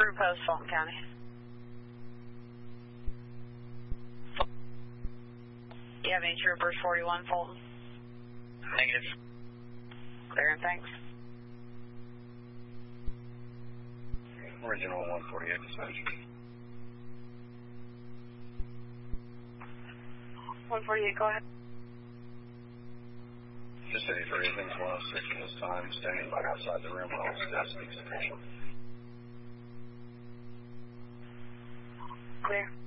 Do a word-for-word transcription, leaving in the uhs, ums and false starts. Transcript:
Crew post, Fulton County. You have any troopers, forty-one Fulton? Negative. Clear and thanks. Original one forty-eight dispatch. one forty-eight, go ahead. Just eighty-three, I think it's one oh six at this time, standing by outside the room while it's desk speaks official. Clear.